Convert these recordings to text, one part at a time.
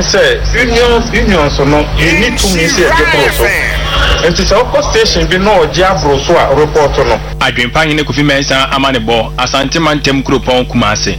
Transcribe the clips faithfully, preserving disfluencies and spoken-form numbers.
say union union so no you need to miss it also. And it's our station be no Diablo so report no. Adwempa hene Kofi Mensa amanebo Asante Mantem Kropon Kumase.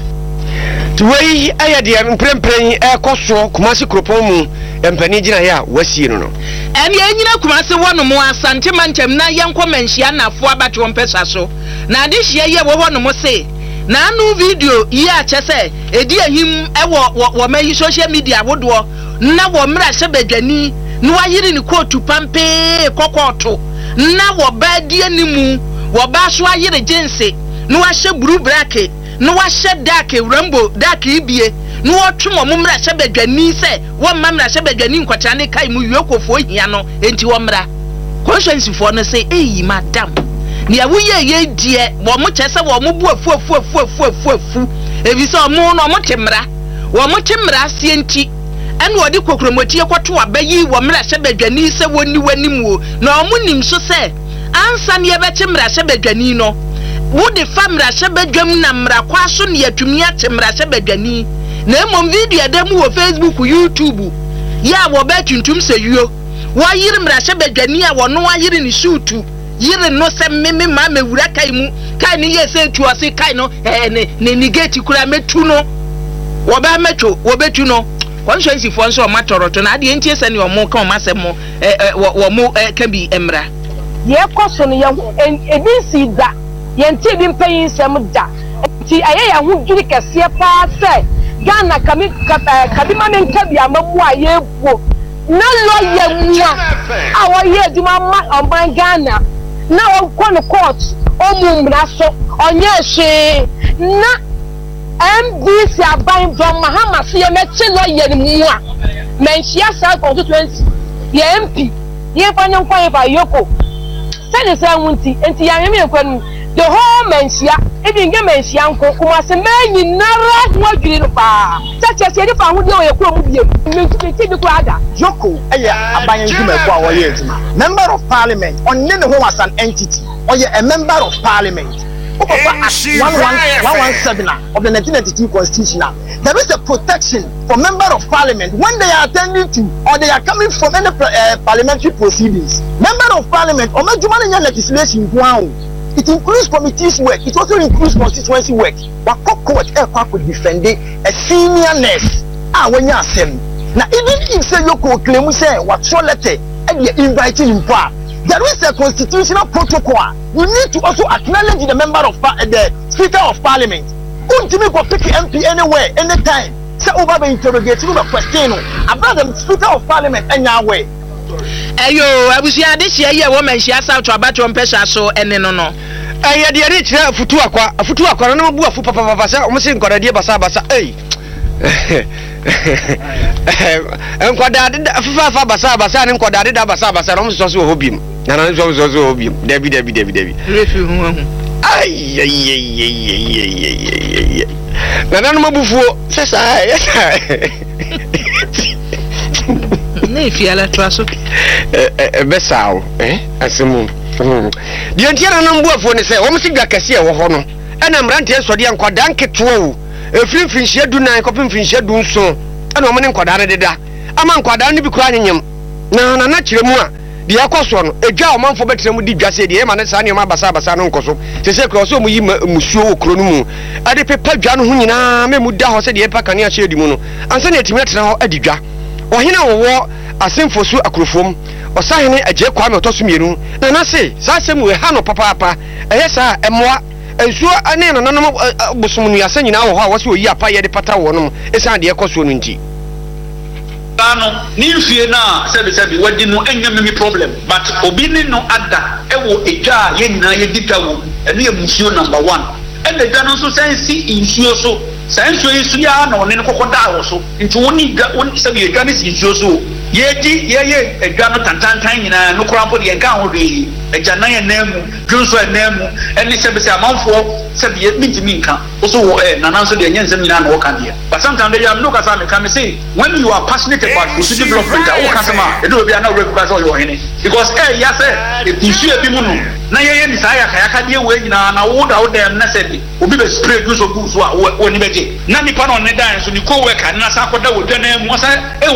Tuwei aya dia mprempren e koso Kumase Kropon mu empani gina ya wasie no no. Em ye nyina Kumase wono mu Asante Mantem na yenko manhia nafo abate wompesa so. Na ade hia ye wo wono mu se. Na anu video yi a chese edi ahim e wo wo mayi social media wodo na wo mra hye badwani no wayire ni kotu pampe kokoto na wo ba die animu wo ba so ayire jense no wahye buru brake no wahye dake rambo dake ibie no wotwemo mumra hye badwani se wo mamra hye badwani nkwata ne kai mu wiekofo hia no enti wo mra conscience fo no se eyi madam ni awuye ye die wo mo chese wo mo bu afu afu afu afu afu afu ebi so mo no mo temra wo mo temra sie enti enu odi kokromotie kwoto abayi wo mra hye badwani se woni wanimu na omo nim so se ansa ne be temra hye badwani no wo de famra hye badwam na mra kwaso ne yatumi atemra hye badwani na emom video dem wo Facebook YouTube ya wo ba tuntum se yuo wo yiri mra hye badwani a wo no ayire ni shootu yiri no se meme ma mewura kai mu kai ni yese tu ose kai no eh ne ne negate kura metu no wo ba metu wo betu no conscience fo nso o matoroto na ade entie se ne o mo kan o masemo eh wo mo ka bi emra ye kwaso no ye ebi si da ye ntie bi mpanyin sem da ti aye ya hu dwiri kese pa se Ghana kami kadima men ka bi amabu aye buo na lo ye mua awo ye duma ma oban Ghana na o kono court o mu mra so onye hwe na M D C aban from Mahama se ye meche lo ye ni mua menhia sa constituency ye M P ye fanyo kwan fa yoko se ne se wunti enti ya me me kwanu the whole menhia even ge menhia nko kuma se manyi nara ho adwiri no pa chacha se fa ho de o ye kuro mu bie me ti bi ko ada Joko eye aban nduma ko a wo ye eduma member of parliament onne ne ho as an entity or ye a member of parliament one one seven of the nineteen ninety-two constitution. There is a protection for member of parliament when they are attending to or they are coming from any uh, parliamentary proceedings. Member of parliament or legislation wow. It includes committees work. It also includes constituency work. What court could defend a senior nurse. Ah, when you are saying now, even if say you could claim say what your letter and you inviting him for. There is a constitutional protocol. You need to also acknowledge the member of uh, the Speaker of Parliament. Ultimately, go pick M P anywhere, anytime. Say over the interrogation, over question. About the Speaker of Parliament and your way. Ayo, I was here this year. Yeah, woman, she has out to about one person so and no no. Aye, the rich futu akwa, futu akwa no bu afu papa papa say, omo se nkora die basa basa. Hey. Enkwada de afa afa basa basa ne nkwada de basa basa no so so hobim. Na na so so so hobim. David David David David. Refi hu hu. Ay ay ay ay ay ay. Na na no mabufuo. Sesa. Ne fi ala traso. Eh besao, eh? Asemu. Di antiara no mbuafo ne se, wo msi gwa kase e wo ho no. Ena mrante esode nkwada nketo o. Efiri finhye du nan kopim finhye du nso. Ena omo ne nkwada ne deda. Ama nkwada ne bi kura anyem. Na na na kiremu a de yakoso no edwa o manfo betremu di dwase de e ma ne sa ne ma basa basa no nkoso. Sese kura so mu yi musuo wo kro no mu. Ade pepa dwa no ho nyina me mu da ho se de e pa kane a hye di mu no. Ansa ne etimi atena ho adi dwa. Ohina wo asemfosu akrofom. Osahene agye kwa me otoso mienu. Na na se sa asem we ha no papa papa. Eye sa emoa ensuo ane no no bosom nu yasa nyina wo ho a wo se oyi apa ye de pata wo no esa de ekoso no nti ano ni mfie na sebi sebi wadi no enya memi problem but obi ni no ada ewo eja ye nyina ye dita wo eno ye musio number one ene da no so sensi insuo so senso yisu ya na one ne kokoda wo so nti woni ga woni sebi eja ne insuo so ye di ye ye eja no tantantan nyina no korampo de enka ho de eja na ye namu dwonso namu ene sebi se amanfo sebi ye mitimi nka so wo eh na nanso de nyense nyina na wo kan de but sometimes they am no kasa me can say when you are passionate about social development o kan sama e do bia na recognize all your hene because eh ya say e tinsu e bi mu no na ye ye ni sa ya kaya ka de we nyina na wo da wo dem na sebi obi be spray do so good so a wo ni beje na nipa no ne dan so ni co worker na sa koda wo dwa na mu sa